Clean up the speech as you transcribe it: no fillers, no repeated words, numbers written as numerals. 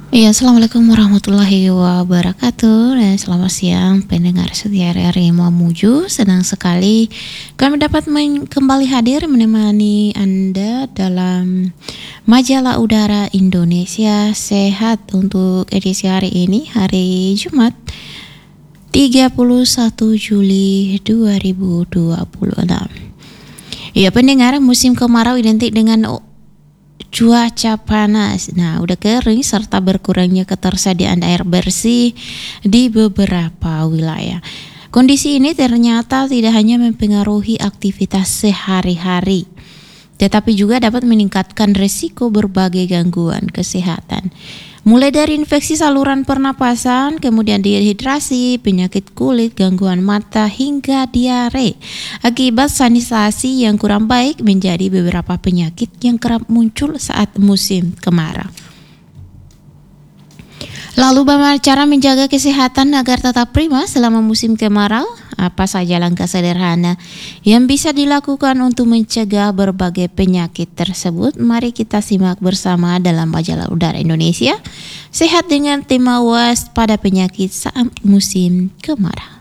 Iya, Assalamualaikum warahmatullahi wabarakatuh dan selamat siang pendengar setia RRI Mamuju. Senang sekali kami dapat kembali hadir menemani Anda dalam Majalah Udara Indonesia Sehat untuk edisi hari ini, hari Jumat 31 Juli 2026. Ya pendengar, musim kemarau identik dengan cuaca panas. Nah, udah kering serta berkurangnya ketersediaan air bersih di beberapa wilayah. Kondisi ini ternyata tidak hanya mempengaruhi aktivitas sehari-hari, tetapi juga dapat meningkatkan risiko berbagai gangguan kesehatan. Mulai dari infeksi saluran pernapasan, kemudian dehidrasi, penyakit kulit, gangguan mata, hingga diare. Akibat sanitasi yang kurang baik menjadi beberapa penyakit yang kerap muncul saat musim kemarau. Lalu bagaimana cara menjaga kesehatan agar tetap prima selama musim kemarau? Apa saja langkah sederhana yang bisa dilakukan untuk mencegah berbagai penyakit tersebut? Mari kita simak bersama dalam Majalah Udara Indonesia Sehat dengan tema waspada penyakit saat musim kemarau.